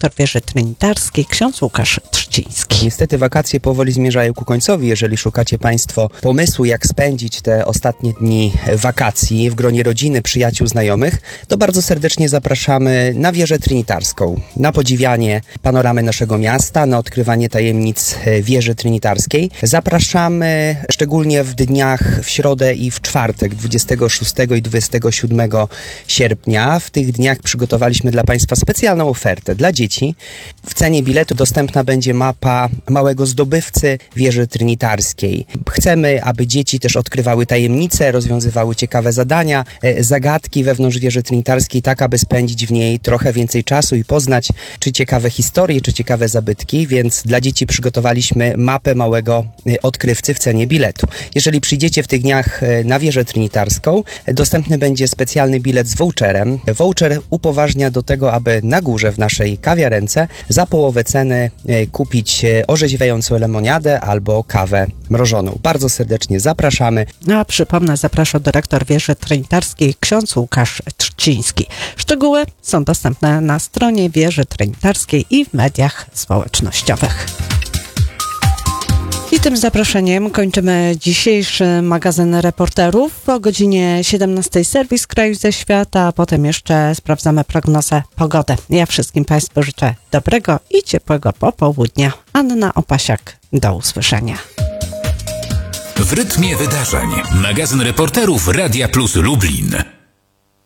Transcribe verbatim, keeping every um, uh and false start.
dyrektor wieży trinitarskiej, ksiądz Łukasz Trzciński. Niestety wakacje powoli zmierzają ku końcowi. Jeżeli szukacie Państwo pomysłu, jak spędzić te ostatnie dni wakacji w gronie rodziny, przyjaciół, znajomych, to bardzo serdecznie zapraszamy na wieżę trinitarską, na podziwianie panoramy naszego miasta, na odkrywanie tajemnic wieży trinitarskiej. Zapraszamy szczególnie w dniach w środę i w czwartek, dwudziestego szóstego i dwudziestego siódmego sierpnia. W tych dniach przygotowaliśmy dla Państwa specjalną ofertę dla dzieci. W cenie biletu dostępna będzie mapa małego zdobywcy wieży trinitarskiej. Chcemy, aby dzieci też odkrywały tajemnice, rozwiązywały ciekawe zadania, zagadki wewnątrz wieży trinitarskiej, tak aby spędzić w niej trochę więcej czasu i poznać czy ciekawe historie, czy ciekawe zabytki, więc dla dzieci przygotowaliśmy mapę małego odkrywcy w cenie biletu. Jeżeli przyjdziecie w tych dniach na wieżę trinitarską, dostępny będzie specjalny bilet z voucherem. Voucher upoważnia do tego, aby na górze w naszej kawiarence za połowę ceny kupić orzeźwiającą lemoniadę albo kawę mrożoną. Bardzo serdecznie zapraszamy. No a przypomnę, zapraszał dyrektor wieży trinitarskiej, ksiądz Łukasz Trzciński. Szczegóły są dostępne na stronie wieży trinitarskiej i w mediach społecznościowych. I tym zaproszeniem kończymy dzisiejszy magazyn reporterów. O godzinie siedemnastej serwis kraju ze świata, a potem jeszcze sprawdzamy prognozę pogody. Ja wszystkim Państwu życzę dobrego i ciepłego popołudnia. Anna Opasiak, do usłyszenia. W rytmie wydarzeń. Magazyn reporterów Radia Plus Lublin.